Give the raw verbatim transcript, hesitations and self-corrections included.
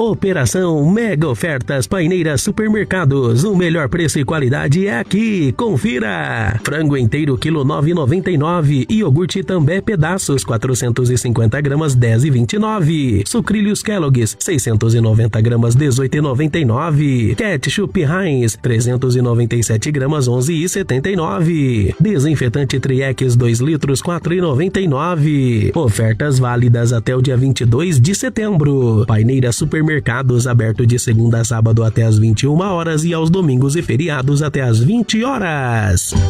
Operação Mega Ofertas Paineiras Supermercados. O melhor preço e qualidade é aqui. Confira. Frango inteiro quilo nove e noventa e nove. Iogurte També pedaços quatrocentos e cinquenta gramas dez e vinte e nove. Sucrilhos Kellogg's seiscentos e noventa gramas dezoito e noventa e nove. Ketchup Heinz trezentos e noventa e sete gramas onze e setenta e nove. Desinfetante Triex dois litros quatro e noventa e nove. Ofertas válidas até o dia vinte e dois de setembro. Paineiras Supermercados aberto de segunda a sábado até às vinte e uma horas e aos domingos e feriados até às vinte horas.